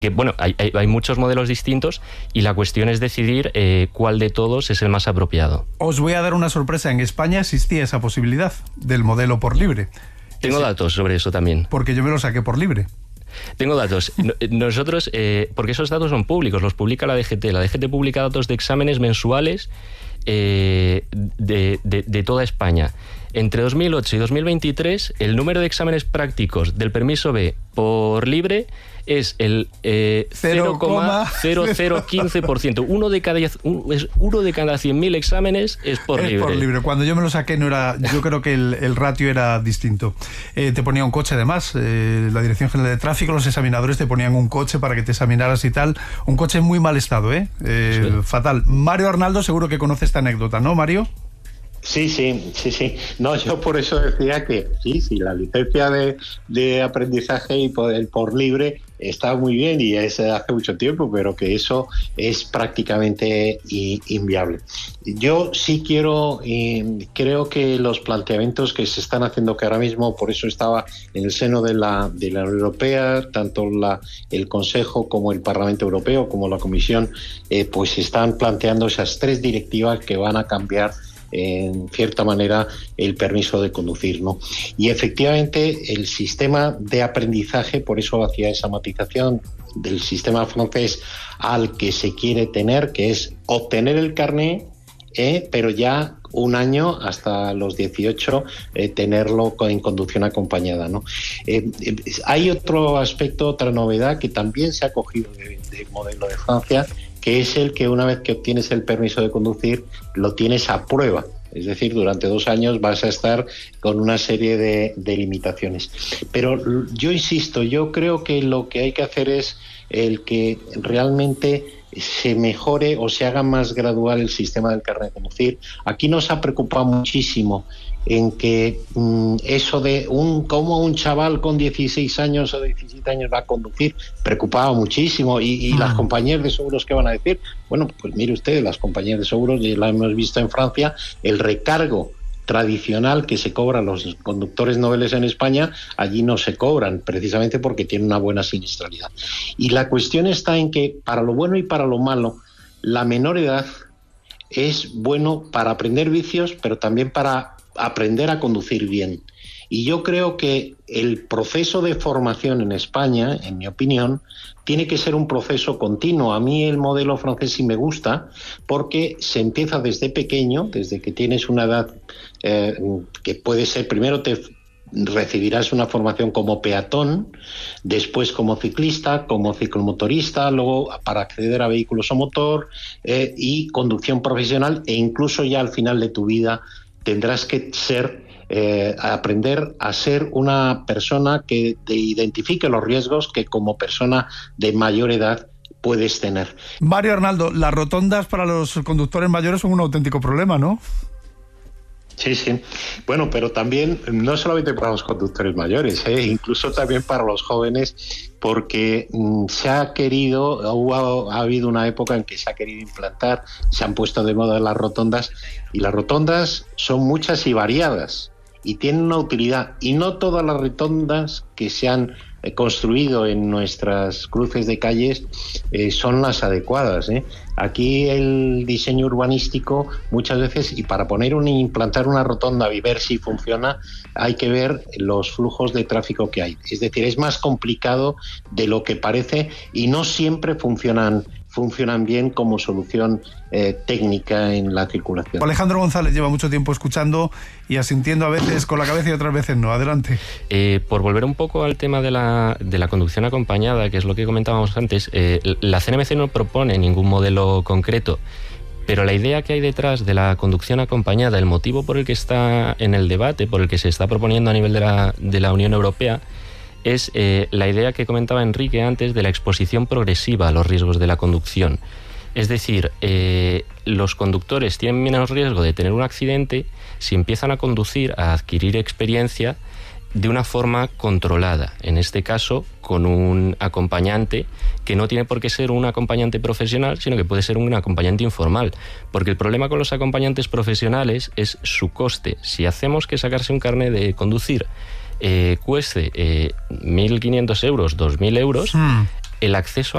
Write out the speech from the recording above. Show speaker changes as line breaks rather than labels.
que bueno, hay muchos modelos distintos y la cuestión es decidir cuál de todos es el más apropiado.
Os voy a dar una sorpresa. En España existía esa posibilidad del modelo por libre.
Tengo datos sobre eso también.
Porque yo me lo saqué por libre.
Tengo datos. Nosotros, porque esos datos son públicos, los publica la DGT. La DGT publica datos de exámenes mensuales de toda España. Entre 2008 y 2023, el número de exámenes prácticos del permiso B por libre es el 0,0015%. Uno de cada 100.000 exámenes es por libre.
Por libre. Cuando yo me lo saqué no era, yo creo que el ratio era distinto. Te ponía un coche además, la Dirección General de Tráfico, los examinadores te ponían un coche para que te examinaras y tal. Un coche en muy mal estado, sí. Fatal. Mario Arnaldo seguro que conoce esta anécdota, ¿no, Mario?
Sí. No, yo por eso decía que sí, la licencia de aprendizaje y por libre está muy bien y es hace mucho tiempo, pero que eso es prácticamente inviable. Yo sí creo que los planteamientos que se están haciendo, que ahora mismo por eso estaba en el seno de la Unión Europea, tanto el Consejo como el Parlamento Europeo, como la Comisión, pues están planteando esas 3 directivas que van a cambiar en cierta manera el permiso de conducir, ¿no? Y efectivamente el sistema de aprendizaje, por eso hacía esa matización del sistema francés al que se quiere tener, que es obtener el carné, pero ya un año hasta los 18 tenerlo en conducción acompañada, ¿no? Hay otro aspecto, otra novedad que también se ha cogido del modelo de Francia, que es el que una vez que obtienes el permiso de conducir lo tienes a prueba. Es decir, durante 2 años vas a estar con una serie de limitaciones. Pero yo insisto, yo creo que lo que hay que hacer es el que realmente se mejore o se haga más gradual el sistema del carnet de conducir. Aquí nos ha preocupado muchísimo en que eso de cómo un chaval con 16 años o 17 años va a conducir, preocupaba muchísimo y las compañías de seguros, ¿qué van a decir? Bueno, pues mire usted, las compañías de seguros, ya la hemos visto en Francia, el recargo tradicional que se cobran los conductores noveles en España, allí no se cobran, precisamente porque tienen una buena siniestralidad. Y la cuestión está en que, para lo bueno y para lo malo, la menor edad es bueno para aprender vicios, pero también para aprender a conducir bien. Y yo creo que el proceso de formación en España, en mi opinión, tiene que ser un proceso continuo. A mí el modelo francés sí me gusta porque se empieza desde pequeño, desde que tienes una edad que puede ser, primero te recibirás una formación como peatón, después como ciclista, como ciclomotorista, luego para acceder a vehículos a motor y conducción profesional, e incluso ya al final de tu vida tendrás que aprender a ser una persona que te identifique los riesgos que como persona de mayor edad puedes tener.
Mario Arnaldo, las rotondas para los conductores mayores son un auténtico problema, ¿no?
Sí. Bueno, pero también no solamente para los conductores mayores, incluso también para los jóvenes, porque ha habido una época en que se ha querido implantar, se han puesto de moda las rotondas, y las rotondas son muchas y variadas y tienen una utilidad, y no todas las rotondas que se han construido en nuestras cruces de calles son las adecuadas. Aquí el diseño urbanístico muchas veces, y para implantar una rotonda y ver si funciona, hay que ver los flujos de tráfico que hay. Es decir, es más complicado de lo que parece y no siempre funcionan bien como solución técnica en la circulación.
Alejandro González lleva mucho tiempo escuchando y asintiendo a veces con la cabeza y otras veces no. Adelante.
Por volver un poco al tema de la conducción acompañada, que es lo que comentábamos antes, la CNMC no propone ningún modelo concreto, pero la idea que hay detrás de la conducción acompañada, el motivo por el que está en el debate, por el que se está proponiendo a nivel de la Unión Europea, es la idea que comentaba Enrique antes de la exposición progresiva a los riesgos de la conducción. Es decir, los conductores tienen menos riesgo de tener un accidente si empiezan a conducir, a adquirir experiencia de una forma controlada, en este caso con un acompañante que no tiene por qué ser un acompañante profesional, sino que puede ser un acompañante informal, porque el problema con los acompañantes profesionales es su coste. Si hacemos que sacarse un carnet de conducir cueste 1.500 euros, 2.000 euros, el acceso